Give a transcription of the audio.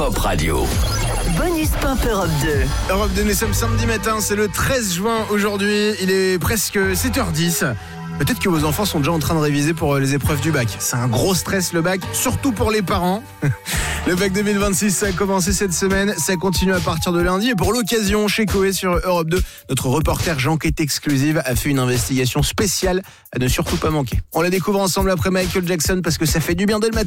Pop Radio. Bonus Pop Europe 2. Europe 2, nous sommes samedi matin, c'est le 13 juin aujourd'hui, il est presque 7h10. Peut-être que vos enfants sont déjà en train de réviser pour les épreuves du bac. C'est un gros stress le bac, surtout pour les parents. Le bac 2026, ça a commencé cette semaine, ça continue à partir de lundi. Et pour l'occasion, chez Coé sur Europe 2, notre reporter J'enquête exclusive a fait une investigation spéciale à ne surtout pas manquer. On la découvre ensemble après Michael Jackson parce que ça fait du bien dès le matin.